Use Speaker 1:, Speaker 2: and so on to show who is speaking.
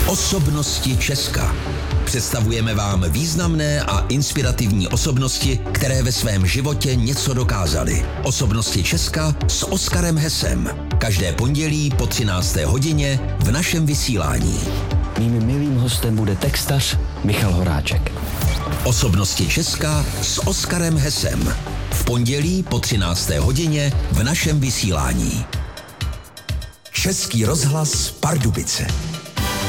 Speaker 1: Osobnosti Česka. Představujeme vám významné a inspirativní osobnosti, které ve svém životě něco dokázaly. Osobnosti Česka s Oskarem Hesem. Každé pondělí po 13. hodině v našem vysílání.
Speaker 2: Mým milým hostem bude textař Michal Horáček.
Speaker 1: Osobnosti Česka s Oskarem Hesem. V pondělí po 13. hodině v našem vysílání. Český rozhlas Pardubice.